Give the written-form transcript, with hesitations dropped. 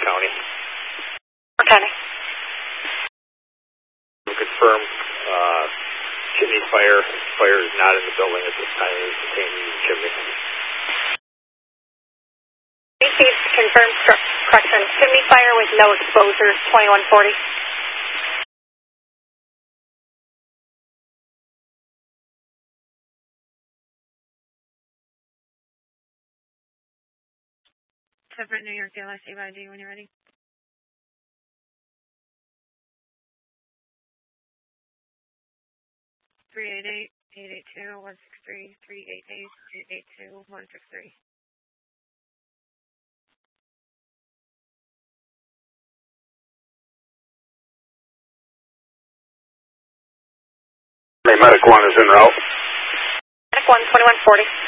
County. County. To confirm, chimney fire. Fire is not in the building at this time. It is contained in the chimney. Received, confirmed, correction. Chimney fire with no exposure, 2140. Separate New York DLS AYD when you're ready. 388-882-163-388-882-163. Medic 1 is en route. Medic 1, 2140.